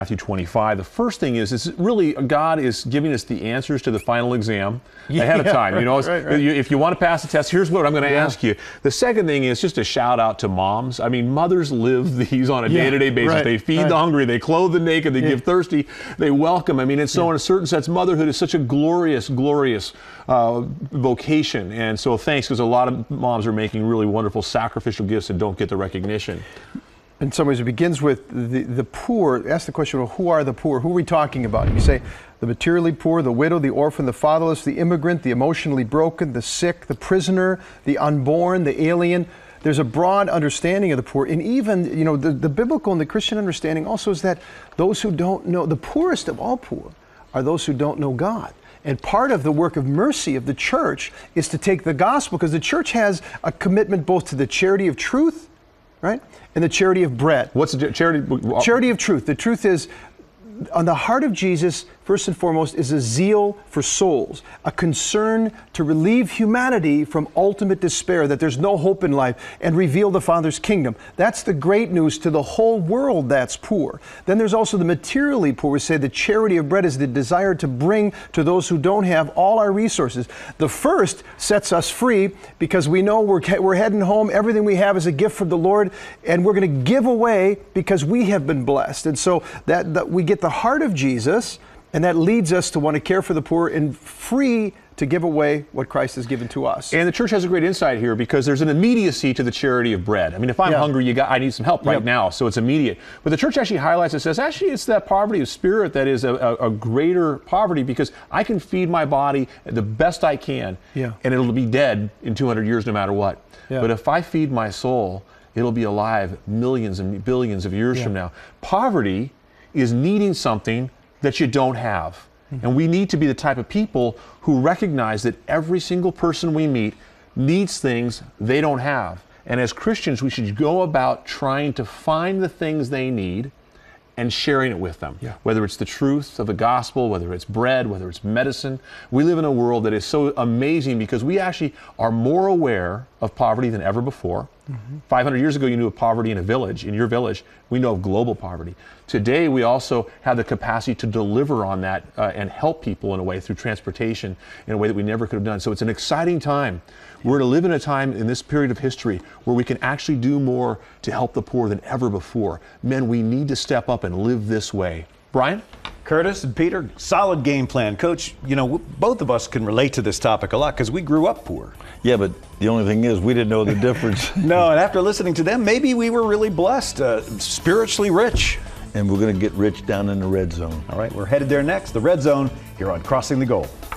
Matthew 25. The first thing is really God is giving us the answers to the final exam ahead of time. You know, right. If you want to pass the test, here's what I'm going to ask you. The second thing is just a shout out to moms. I mean, mothers live these on a day-to-day basis. They feed the hungry, they clothe the naked, they give thirsty, they welcome. I mean, and so in a certain sense, motherhood is such a glorious vocation. And so thanks, because a lot of moms are making really wonderful sacrificial gifts and don't get the recognition. In some ways, it begins with the poor. Ask the question, well, who are the poor? Who are we talking about? You say the materially poor, the widow, the orphan, the fatherless, the immigrant, the emotionally broken, the sick, the prisoner, the unborn, the alien. There's a broad understanding of the poor. And even, you know, the biblical and the Christian understanding also is that those who don't know, the poorest of all poor are those who don't know God. And part of the work of mercy of the church is to take the gospel, because the church has a commitment both to the charity of truth, right? And the charity of bread. What's the charity? Charity of truth. The truth is, on the heart of Jesus, first and foremost, is a zeal for souls, a concern to relieve humanity from ultimate despair, that there's no hope in life, and reveal the Father's kingdom. That's the great news to the whole world that's poor. Then there's also the materially poor. We say the charity of bread is the desire to bring to those who don't have all our resources. The first sets us free because we know we're heading home. Everything we have is a gift from the Lord, and we're going to give away because we have been blessed. And so that we get the heart of Jesus, and that leads us to want to care for the poor and free to give away what Christ has given to us. And the church has a great insight here, because there's an immediacy to the charity of bread. I mean, if I'm hungry, I need some help right now, so it's immediate. But the church actually highlights and says, actually, it's that poverty of spirit that is a greater poverty, because I can feed my body the best I can, and it'll be dead in 200 years no matter what. But if I feed my soul, it'll be alive millions and billions of years from now. Poverty is needing something that you don't have. And we need to be the type of people who recognize that every single person we meet needs things they don't have. And as Christians, we should go about trying to find the things they need and sharing it with them. Whether it's the truth of the gospel, whether it's bread, whether it's medicine. We live in a world that is so amazing because we actually are more aware of poverty than ever before. 500 years ago, you knew of poverty in a village, in your village. We know of global poverty. Today, we also have the capacity to deliver on that and help people in a way through transportation in a way that we never could have done. So it's an exciting time. We're to live in a time in this period of history where we can actually do more to help the poor than ever before. Men, we need to step up and live this way. Brian? Curtis and Peter, solid game plan. Coach, you know, both of us can relate to this topic a lot because we grew up poor. Yeah, but the only thing is we didn't know the difference. No, and after listening to them, maybe we were really blessed, spiritually rich. And we're going to get rich down in the red zone. All right, we're headed there next. The Red Zone here on Crossing the Goal.